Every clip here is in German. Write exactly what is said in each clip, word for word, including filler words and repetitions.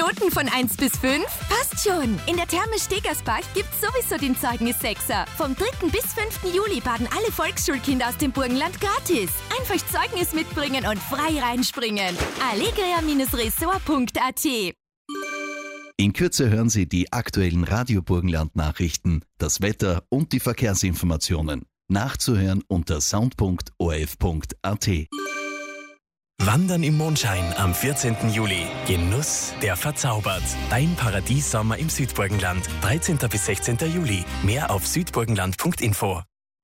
Noten von eins bis fünf? Passt schon. In der Therme Stegersbach gibt's sowieso den Zeugnis Sechser. Vom dritten bis fünften Juli baden alle Volksschulkinder aus dem Burgenland gratis. Einfach Zeugnis mitbringen und frei reinspringen. allegria Resort punkt a t. In Kürze hören Sie die aktuellen Radio Burgenland Nachrichten, das Wetter und die Verkehrsinformationen. Nachzuhören unter sound punkt o r f punkt a t. Wandern im Mondschein am vierzehnten Juli. Genuss, der verzaubert. Dein Paradiessommer im Südburgenland. dreizehnten bis sechzehnten Juli. Mehr auf südburgenland punkt info.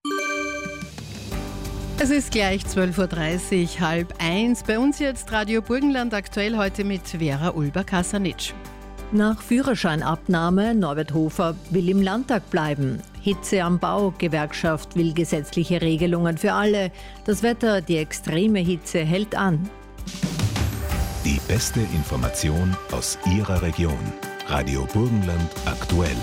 Es ist gleich zwölf Uhr dreißig, halb eins. Bei uns jetzt Radio Burgenland aktuell heute mit Vera Ulber-Kasanic. Nach Führerscheinabnahme, Norbert Hofer will im Landtag bleiben. Hitze am Bau, Gewerkschaft will gesetzliche Regelungen für alle. Das Wetter, die extreme Hitze hält an. Die beste Information aus Ihrer Region. Radio Burgenland aktuell.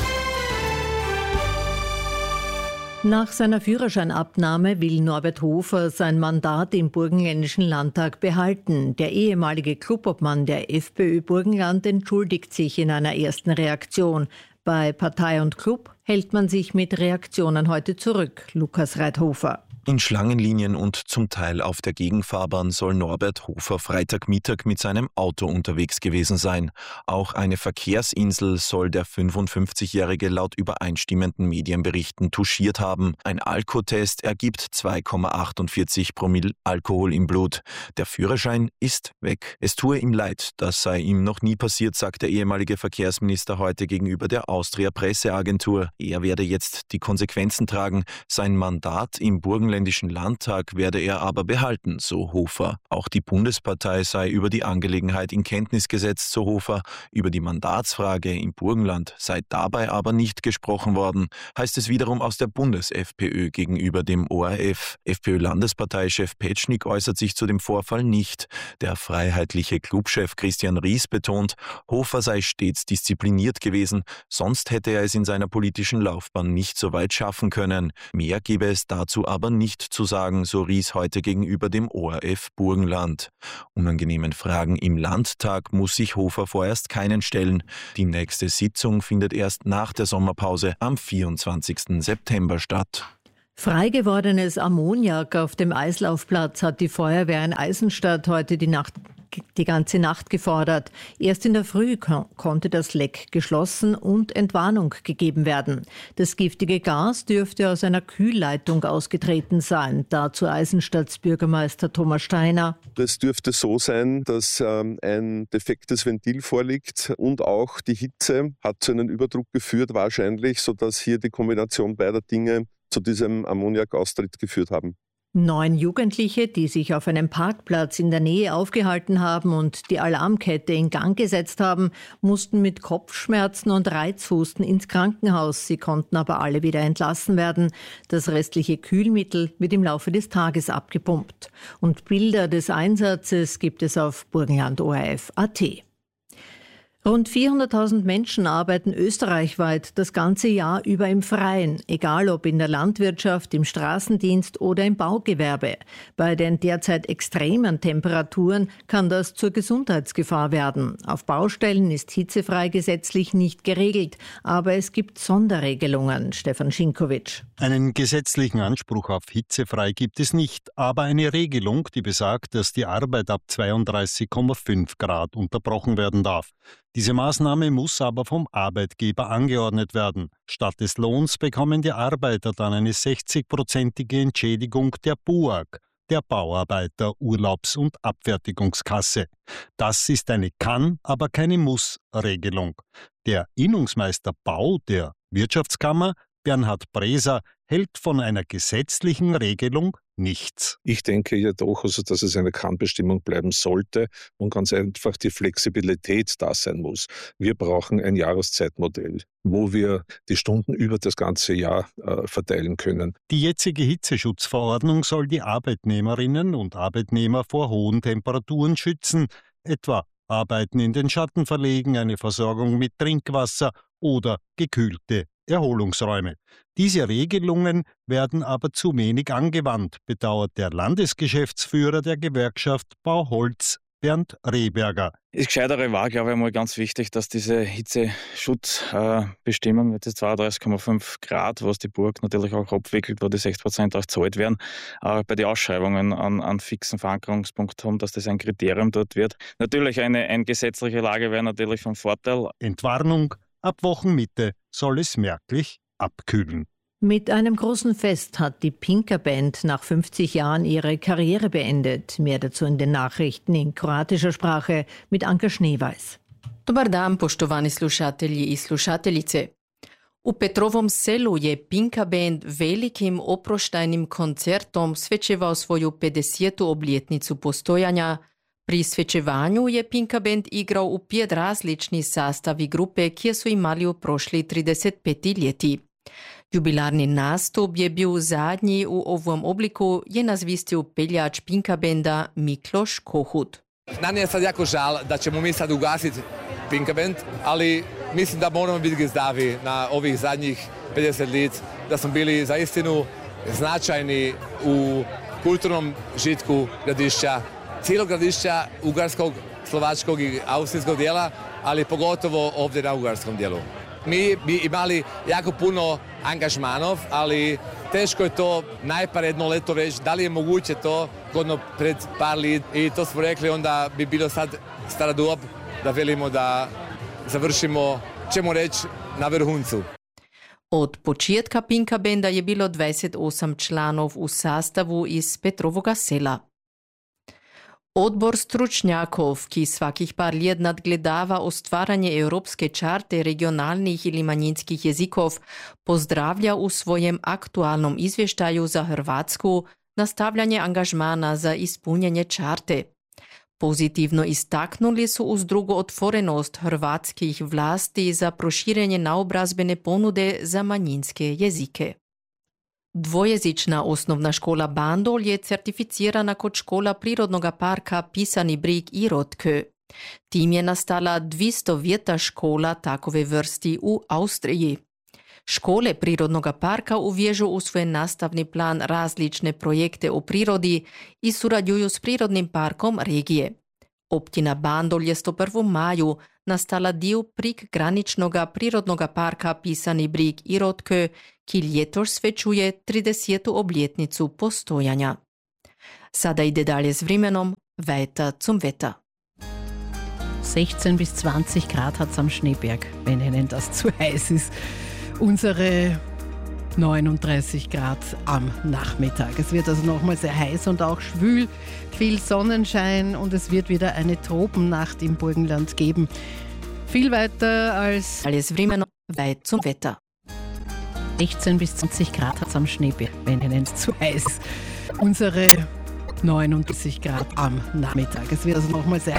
Nach seiner Führerscheinabnahme will Norbert Hofer sein Mandat im Burgenländischen Landtag behalten. Der ehemalige Clubobmann der FPÖ Burgenland entschuldigt sich in einer ersten Reaktion. Bei Partei und Club hält man sich mit Reaktionen heute zurück. Lukas Reithofer. In Schlangenlinien und zum Teil auf der Gegenfahrbahn soll Norbert Hofer Freitagmittag mit seinem Auto unterwegs gewesen sein. Auch eine Verkehrsinsel soll der fünfundfünfzigjährige laut übereinstimmenden Medienberichten touchiert haben. Ein Alkotest ergibt zwei Komma achtundvierzig Promille Alkohol im Blut. Der Führerschein ist weg. Es tue ihm leid, das sei ihm noch nie passiert, sagt der ehemalige Verkehrsminister heute gegenüber der Austria Presseagentur. Er werde jetzt die Konsequenzen tragen. Sein Mandat im Burgenländischen Landtag werde er aber behalten, so Hofer. Auch die Bundespartei sei über die Angelegenheit in Kenntnis gesetzt, so Hofer. Über die Mandatsfrage im Burgenland sei dabei aber nicht gesprochen worden, heißt es wiederum aus der Bundes-FPÖ gegenüber dem O R F. FPÖ-Landesparteichef Petschnik äußert sich zu dem Vorfall nicht. Der freiheitliche Clubchef Christian Ries betont, Hofer sei stets diszipliniert gewesen, sonst hätte er es in seiner politischen Laufbahn nicht so weit schaffen können. Mehr gebe es dazu aber nicht zu sagen, so Ries heute gegenüber dem O R F Burgenland. Unangenehmen Fragen im Landtag muss sich Hofer vorerst keinen stellen. Die nächste Sitzung findet erst nach der Sommerpause am vierundzwanzigsten September statt. Frei gewordenes Ammoniak auf dem Eislaufplatz hat die Feuerwehr in Eisenstadt heute die Nacht die ganze Nacht gefordert. Erst in der Früh kon- konnte das Leck geschlossen und Entwarnung gegeben werden. Das giftige Gas dürfte aus einer Kühlleitung ausgetreten sein. Dazu Eisenstadts Bürgermeister Thomas Steiner. Es dürfte so sein, dass ähm, ein defektes Ventil vorliegt und auch die Hitze hat zu einem Überdruck geführt wahrscheinlich, sodass hier die Kombination beider Dinge zu diesem Ammoniakaustritt geführt haben. Neun Jugendliche, die sich auf einem Parkplatz in der Nähe aufgehalten haben und die Alarmkette in Gang gesetzt haben, mussten mit Kopfschmerzen und Reizhusten ins Krankenhaus. Sie konnten aber alle wieder entlassen werden. Das restliche Kühlmittel wird im Laufe des Tages abgepumpt. Und Bilder des Einsatzes gibt es auf burgenland punkt o r f punkt a t. Rund vierhunderttausend Menschen arbeiten österreichweit das ganze Jahr über im Freien, egal ob in der Landwirtschaft, im Straßendienst oder im Baugewerbe. Bei den derzeit extremen Temperaturen kann das zur Gesundheitsgefahr werden. Auf Baustellen ist hitzefrei gesetzlich nicht geregelt, aber es gibt Sonderregelungen. Stefan Schinkowitsch. Einen gesetzlichen Anspruch auf hitzefrei gibt es nicht, aber eine Regelung, die besagt, dass die Arbeit ab zweiunddreißig Komma fünf Grad unterbrochen werden darf. Diese Maßnahme muss aber vom Arbeitgeber angeordnet werden. Statt des Lohns bekommen die Arbeiter dann eine sechzig-prozentige Entschädigung der B U A G, der Bauarbeiter Urlaubs- und Abfertigungskasse. Das ist eine Kann-, aber keine Muss-Regelung. Der Innungsmeister Bau der Wirtschaftskammer, Bernhard Breser, hält von einer gesetzlichen Regelung nichts. Ich denke ja doch, also, dass es eine Kannbestimmung bleiben sollte und ganz einfach die Flexibilität da sein muss. Wir brauchen ein Jahreszeitmodell, wo wir die Stunden über das ganze Jahr äh, verteilen können. Die jetzige Hitzeschutzverordnung soll die Arbeitnehmerinnen und Arbeitnehmer vor hohen Temperaturen schützen, etwa Arbeiten in den Schatten verlegen, eine Versorgung mit Trinkwasser oder gekühlte Erholungsräume. Diese Regelungen werden aber zu wenig angewandt, bedauert der Landesgeschäftsführer der Gewerkschaft Bauholz, Bernd Rehberger. Das Gescheitere war, glaube ich, einmal ganz wichtig, dass diese Hitzeschutzbestimmung mit den zweiunddreißig Komma fünf Grad, was die Burg natürlich auch abwickelt, wo die sechs Prozent auch gezahlt werden, äh, bei den Ausschreibungen an, an fixen Verankerungspunkt haben, dass das ein Kriterium dort wird. Natürlich eine, eine gesetzliche Lage wäre natürlich von Vorteil. Entwarnung, ab Wochenmitte soll es merklich abkühlen. Mit einem großen Fest hat die Pinka Band nach fünfzig Jahren ihre Karriere beendet. Mehr dazu in den Nachrichten in kroatischer Sprache mit Anka Schneeweiß. Dobar dan, poštovani slušatelji i slušateljice. U Petrovom selu je Pinka Band velikim oproštajnim koncertom svečevao svoju pedesjetu obljetnicu postojanja. Pri svečevanju je Pinka Band igrao u pet različni sastavi grupe, kje su imali u prošli trideset pet ljeti. Jubilarni nastup je bil zadnji u ovom obliku, je nazvistil peljač Pinka Banda Mikloš Kohut. Meni je sad jako žal da ćemo mi sad ugasiti Pinka Band, ali mislim da moramo biti gizdavi na ovih zadnjih pedeset let, da smo bili zaistinu značajni u kulturnom žitku gradišća, cijelog gradišća ugarskog, slovačkog i austrijskog dijela, ali pogotovo ovdje na ugarskom dijelu. Mi bi imali jako puno angažmanov, ali teško je to najpar jedno leto reći da li je moguće to godno pred par let. I to smo rekli, onda bi bilo sad stara dob da velimo da završimo, ćemo reći, na vrhuncu. Od početka Pinka Banda je bilo dvadeset osam članov u sastavu iz Petrovoga sela. Odbor stručnjakov, ki svakih par let nadgledava ustvaranje evropske čarte regionalnih ili manjinskih jezikov, pozdravlja u svojem aktualnom izvještaju za Hrvatsku nastavljanje angažmana za ispunjenje čarte. Pozitivno istaknuli su uz drugo otvorenost hrvatskih vlasti za proširenje naobrazbene ponude za manjinske jezike. Dvojezična osnovna škola Bandol je certificirana kot škola prirodnoga parka Pisani Brig i Rotkö. Tim je nastala dvestovjeta škola takove vrsti u Austriji. Škole prirodnoga parka uvježu u svoj nastavni plan različne projekte o prirodi i surađuju s prirodnim parkom regije. Općina Bandol je sto prvog maju nastala dio prek graničnoga prirodnoga parka Pisani Brig i Rotkö, ki ljetos svečuje tridesetu obljetnicu postojanja. Sada ide dalje s vremenom, weiter zum Wetter. sechzehn bis zwanzig Grad hat es am Schneeberg, wenn Ihnen das zu heiß ist. Unsere neununddreißig Grad am Nachmittag. Es wird also nochmal sehr heiß und auch schwül, viel Sonnenschein und es wird wieder eine Tropennacht im Burgenland geben. Viel weiter als alles Vremen, weit zum Wetter. sechzehn bis zwanzig Grad hat es am Schneeberg, wenn Ihnen zu heiß ist. Unsere neununddreißig Grad am Nachmittag. Es wird also nochmal sehr